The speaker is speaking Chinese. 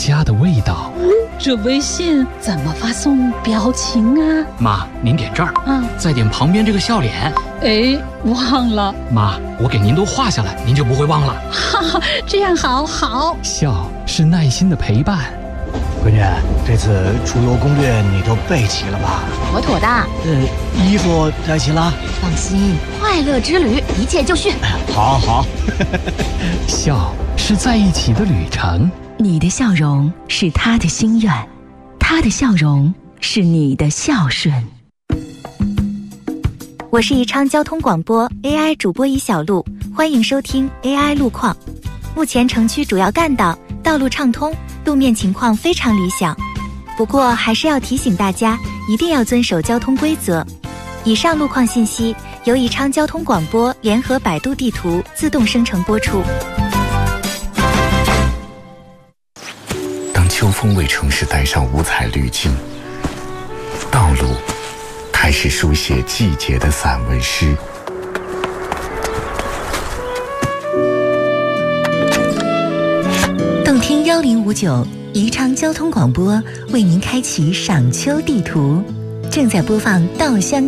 家的味道。 这微信怎么发送表情啊？ 妈，您点这儿，再点旁边这个笑脸。 哎，忘了。 妈，我给您都画下来，您就不会忘了。 哈哈，这样好。 笑是耐心的陪伴。 闺女，这次出游攻略你都备齐了吧？ 妥妥的。 衣服带齐了？ 放心，快乐之旅一切就绪。 好。 笑是在一起的旅程。 你的笑容是他的心愿，他的笑容是你的孝顺。 我是宜昌交通广播 AI 主播宜小璐，欢迎收听 AI 路况。目前城区主要干道道路畅通，路面情况非常理想，不过还是要提醒大家一定要遵守交通规则。以上路况信息由宜昌交通广播联合百度地图自动生成播出。 当秋风为城市带上五彩滤镜，道路开始书写季节的散文诗。 动听1059，宜昌交通广播为您开启赏秋地图，正在播放稻香